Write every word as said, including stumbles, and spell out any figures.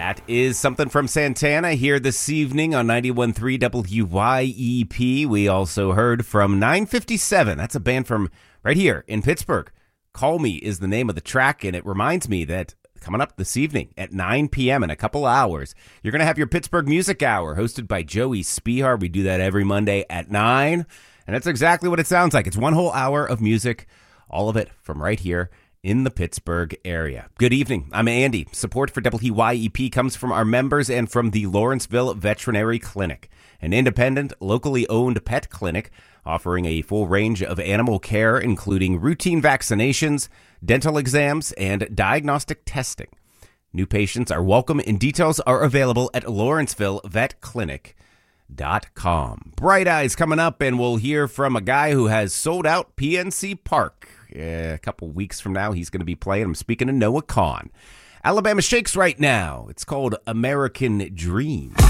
That is something from Santana here this evening on ninety-one point three W Y E P. We also heard from nine fifty-seven. That's a band from right here in Pittsburgh. Call Me is the name of the track, and it reminds me that coming up this evening at nine p.m. in a couple hours, you're going to have your Pittsburgh Music Hour hosted by Joey Spihar. We do that every Monday at nine, and that's exactly what it sounds like. It's one whole hour of music, all of it from right here in the Pittsburgh area. Good evening. I'm Andy. Support for W Y E P comes from our members and from the Lawrenceville Veterinary Clinic, an independent, locally owned pet clinic offering a full range of animal care, including routine vaccinations, dental exams, and diagnostic testing. New patients are welcome, and details are available at lawrenceville vet clinic dot com. Bright Eyes coming up, and we'll hear from a guy who has sold out P N C Park. Yeah, a couple weeks from now, he's going to be playing. I'm speaking to Noah Kahan. Alabama Shakes right now. It's called American Dream.